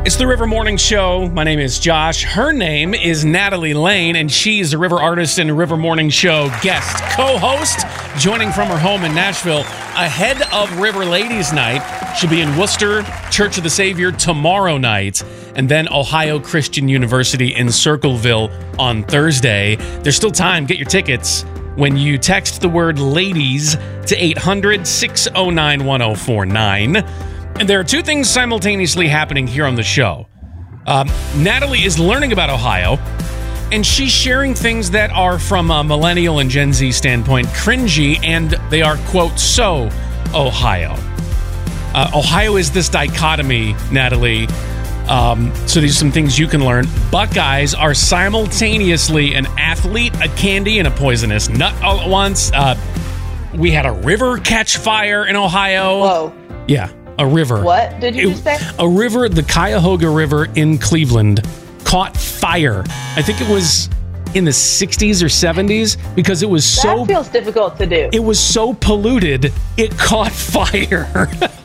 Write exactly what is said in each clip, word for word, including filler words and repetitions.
It's the River Morning Show. My name is Josh. Her name is Natalie Lane, and she is a River artist and River Morning Show guest co-host, joining from her home in Nashville ahead of River Ladies Night. She'll be in Worcester, Church of the Savior tomorrow night, and then Ohio Christian University in Circleville on Thursday. There's still time. Get your tickets when you text the word ladies to eight hundred, six oh nine, one oh four nine. And there are two things simultaneously happening here on the show. Um, Natalie is learning about Ohio, and she's sharing things that are, from a millennial and Gen Z standpoint, cringy, and they are, quote, so Ohio. Uh, Ohio is this dichotomy, Natalie. Um, so these are some things you can learn. Buckeyes are simultaneously an athlete, a candy, and a poisonous nut all at once. Uh, we had a river catch fire in Ohio. Whoa. Yeah. A river. What did you just say? A river, the Cuyahoga River in Cleveland, caught fire. I think it was in the sixties or seventies because it was so... That feels difficult to do. It was so polluted, it caught fire.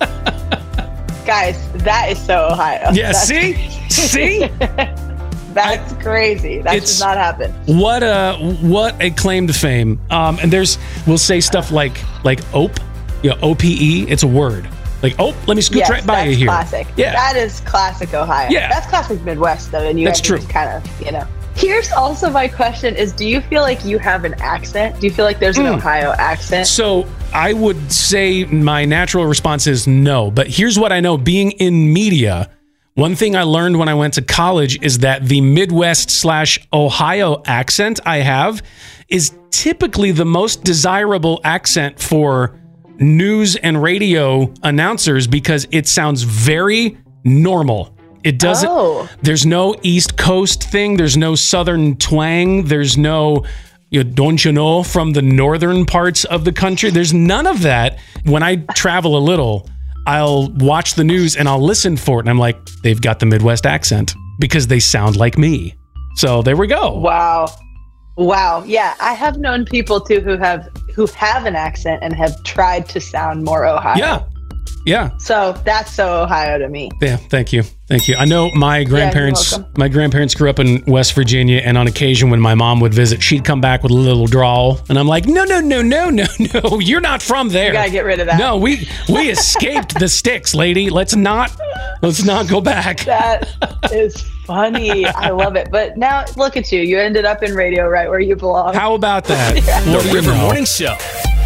Guys, that is so Ohio. Yeah, That's see? See? That's I, crazy. That should not happen. What a, what a claim to fame. Um, and there's, we'll say stuff like, like O P, you know, O P E, it's a word. Like, oh, let me scoot yes, right by that's you here. Classic. Yeah. That is classic Ohio. Yeah. That's classic Midwest, though. And you that's have to true. just kind of, you know. Here's also my question is, do you feel like you have an accent? Do you feel like there's an mm. Ohio accent? So I would say my natural response is no. But here's what I know. Being in media, one thing I learned when I went to college is that the Midwest slash Ohio accent I have is typically the most desirable accent for news and radio announcers because it sounds very normal. It doesn't, oh. There's no East Coast thing. There's no Southern twang. There's no, you know, don't you know, from the northern parts of the country. There's none of that. When I travel a little, I'll watch the news and I'll listen for it. And I'm like, they've got the Midwest accent because they sound like me. So there we go. Wow. Wow. Yeah. I have known people too who have who have an accent and have tried to sound more Ohio. Yeah. Yeah. So that's so Ohio to me. Yeah. Thank you. Thank you. I know my grandparents, yeah, my grandparents grew up in West Virginia, and on occasion when my mom would visit, she'd come back with a little drawl. And I'm like, no, no, no, no, no, no. You're not from there. You got to get rid of that. No, we, we escaped the sticks, lady. Let's not, let's not go back. That is funny. I love it. But now look at you. You ended up in radio right where you belong. How about that? Yeah. What the do River you know? Morning Show.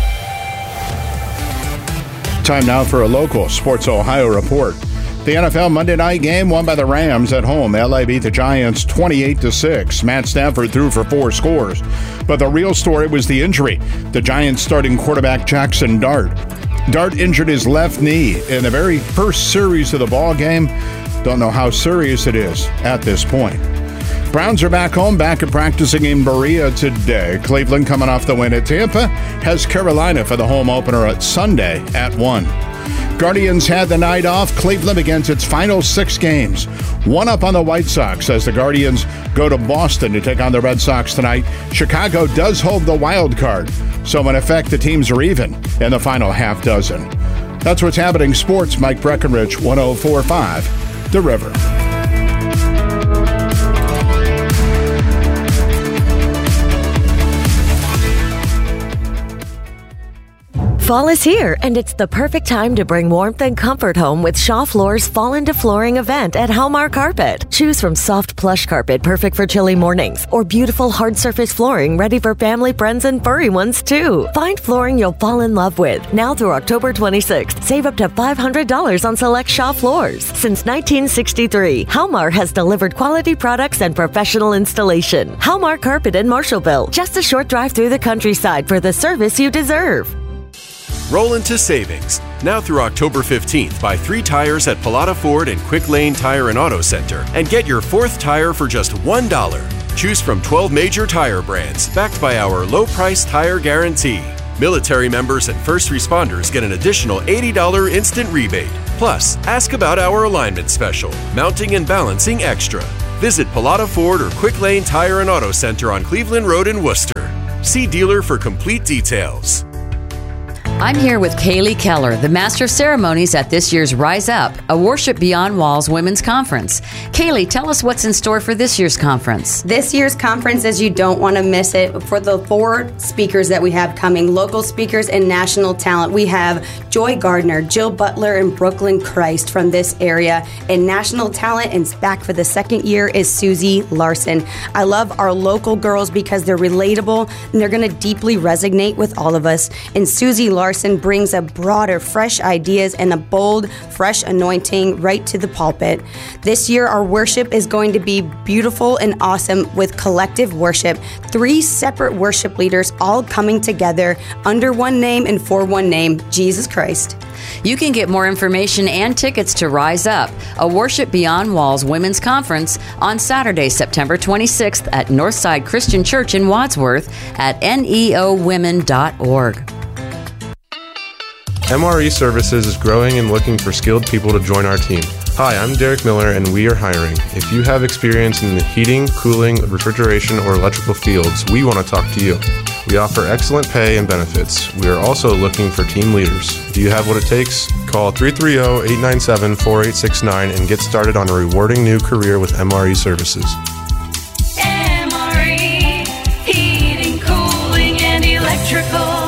Time now for a local Sports Ohio report. The N F L Monday night game won by the Rams at home. L A beat the Giants twenty-eight to six. Matt Stafford threw for four scores. But the real story was the injury. The Giants starting quarterback Jackson Dart. Dart injured his left knee in the very first series of the ball game. Don't know how serious it is at this point. Browns are back home, back at practicing in Berea today. Cleveland, coming off the win at Tampa, has Carolina for the home opener at Sunday at one. Guardians had the night off. Cleveland begins its final six games. One up on the White Sox as the Guardians go to Boston to take on the Red Sox tonight. Chicago does hold the wild card, so in effect the teams are even in the final half dozen. That's what's happening. Sports, Mike Breckenridge, one oh four point five, The River. Fall is here, and it's the perfect time to bring warmth and comfort home with Shaw Floor's Fall into Flooring event at Halmar Carpet. Choose from soft plush carpet perfect for chilly mornings, or beautiful hard surface flooring ready for family, friends, and furry ones too. Find flooring you'll fall in love with. Now through October twenty-sixth, save up to five hundred dollars on select Shaw floors. Since nineteen sixty-three, Halmar has delivered quality products and professional installation. Halmar Carpet in Marshallville, just a short drive through the countryside for the service you deserve. Roll into savings. Now through October fifteenth, buy three tires at Pilata Ford and Quick Lane Tire and Auto Center and get your fourth tire for just one dollar. Choose from twelve major tire brands backed by our low-price tire guarantee. Military members and first responders get an additional eighty dollars instant rebate. Plus, ask about our alignment special, mounting and balancing extra. Visit Pilata Ford or Quick Lane Tire and Auto Center on Cleveland Road in Worcester. See dealer for complete details. I'm here with Kaylee Keller, the Master of Ceremonies at this year's Rise Up, a Worship Beyond Walls Women's Conference. Kaylee, tell us what's in store for this year's conference. This year's conference, as you don't want to miss it, for the four speakers that we have coming, local speakers and national talent, we have Joy Gardner, Jill Butler, and Brooklyn Christ from this area, and national talent, and back for the second year, is Susie Larson. I love our local girls because they're relatable, and they're going to deeply resonate with all of us, and Susie Larson brings a broader, fresh ideas and a bold, fresh anointing right to the pulpit. This year, our worship is going to be beautiful and awesome with collective worship. Three separate worship leaders all coming together under one name and for one name, Jesus Christ. You can get more information and tickets to Rise Up, a Worship Beyond Walls Women's Conference, on Saturday, September twenty-sixth at Northside Christian Church in Wadsworth at neo women dot org. M R E Services is growing and looking for skilled people to join our team. Hi, I'm Derek Miller, and we are hiring. If you have experience in the heating, cooling, refrigeration, or electrical fields, we want to talk to you. We offer excellent pay and benefits. We are also looking for team leaders. Do you have what it takes? Call three three zero, eight nine seven, four eight six nine and get started on a rewarding new career with M R E Services. M R E, heating, cooling, and electrical.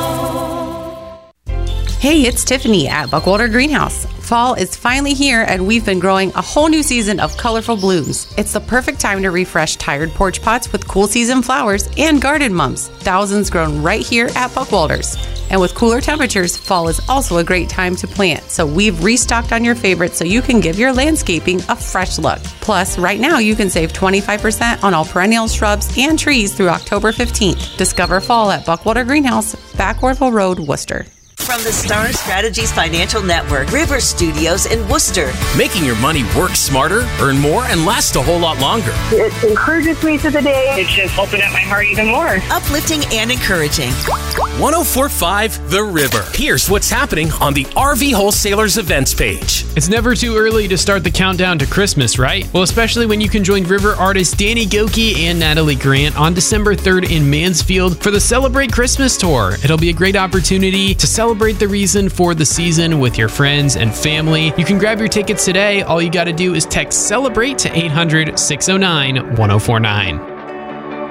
Hey, it's Tiffany at Buckwater Greenhouse. Fall is finally here, and we've been growing a whole new season of colorful blooms. It's the perfect time to refresh tired porch pots with cool season flowers and garden mums, thousands grown right here at Buckwalters. And with cooler temperatures, fall is also a great time to plant, so we've restocked on your favorites so you can give your landscaping a fresh look. Plus, right now you can save twenty-five percent on all perennial shrubs and trees through October fifteenth. Discover fall at Buckwater Greenhouse, Backwarthville Road, Worcester. From the Star Strategies Financial Network, River Studios in Worcester. Making your money work smarter, earn more, and last a whole lot longer. It encourages me through the day. It's just opened up my heart even more. Uplifting and encouraging. one oh four point five The River. Here's what's happening on the R V Wholesalers events page. It's never too early to start the countdown to Christmas, right? Well, especially when you can join River artists Danny Gokey and Natalie Grant on December third in Mansfield for the Celebrate Christmas Tour. It'll be a great opportunity to celebrate the reason for the season with your friends and family. You can grab your tickets today. All you got to do is text CELEBRATE to eight hundred, six oh nine, one oh four nine.